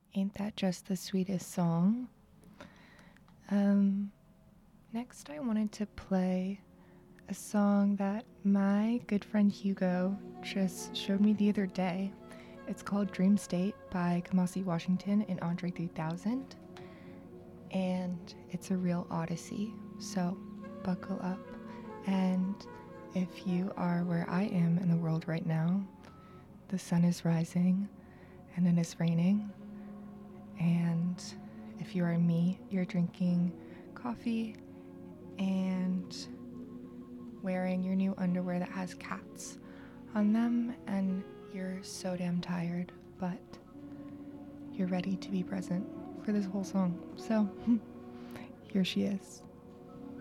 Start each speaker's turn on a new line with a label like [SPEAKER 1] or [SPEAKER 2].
[SPEAKER 1] Ain't That Just the Sweetest Song? Um, Next, I wanted to play a song that my good friend Hugo just showed me the other day. It's called Dream State by Kamasi Washington and Andre 3000, and it's a real odyssey, so buckle up. And if you are where I am in the world right now, the sun is rising and it is raining, and if you are me, you're drinking coffee and wearing your new underwear that has cats on them, and you're so damn tired, but you're ready to be present for this whole song. So, here she is.